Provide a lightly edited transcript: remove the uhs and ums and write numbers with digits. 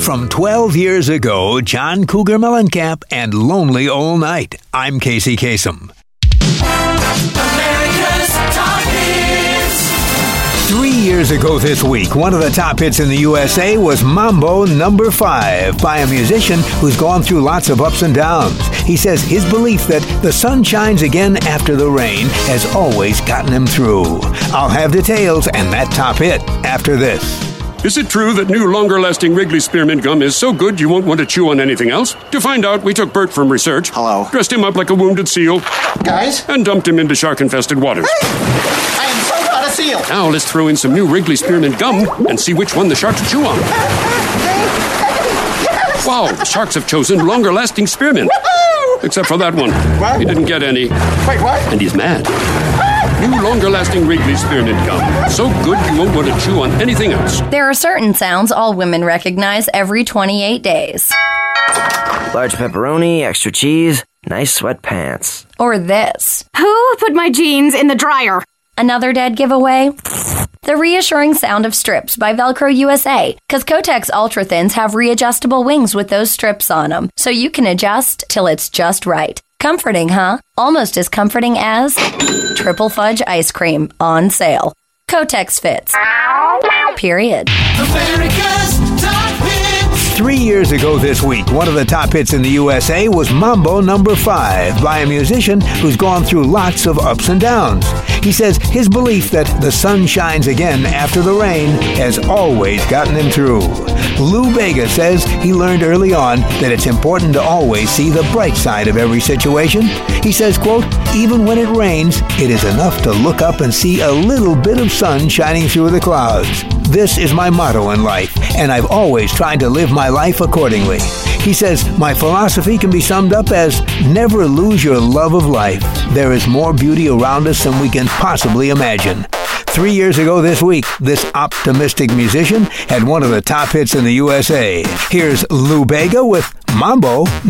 From 12 years ago, John Cougar Mellencamp and Lonely All Night. I'm Casey Kasem. America's Top Hits. 3 years ago this week, one of the top hits in the USA was Mambo No. 5 by a musician who's gone through lots of ups and downs. He says his belief that the sun shines again after the rain has always gotten him through. I'll have details and that top hit after this. Is it true that new, longer-lasting Wrigley Spearmint Gum is so good you won't want to chew on anything else? To find out, we took Bert from research. Hello. Dressed him up like a wounded seal. Guys? And dumped him into shark-infested waters. I am so not a seal. Now let's throw in some new Wrigley Spearmint Gum and see which one the sharks chew on. Wow, the sharks have chosen longer-lasting spearmint. Except for that one. What? He didn't get any. Wait, what? And he's mad. New, longer-lasting Wrigley Spearmint Gum. So good you won't want to chew on anything else. There are certain sounds all women recognize every 28 days. Large pepperoni, extra cheese, nice sweatpants. Or this. Who put my jeans in the dryer? Another dead giveaway? The reassuring sound of strips by Velcro USA. Because Kotex Ultra Thins have readjustable wings with those strips on them. So you can adjust till it's just right. Comforting, huh? Almost as comforting as Triple Fudge ice cream on sale. Kotex fits. Period. America's Top Hits. 3 years ago this week, one of the top hits in the USA was Mambo No. 5 by a musician who's gone through lots of ups and downs. He says his belief that the sun shines again after the rain has always gotten him through. Lou Bega says he learned early on that it's important to always see the bright side of every situation. He says, quote, even when it rains, it is enough to look up and see a little bit of sun shining through the clouds. This is my motto in life, and I've always tried to live my life accordingly. He says, my philosophy can be summed up as never lose your love of life. There is more beauty around us than we can possibly imagine. 3 years ago this week, this optimistic musician had one of the top hits in the USA. Here's Lou Bega with Mambo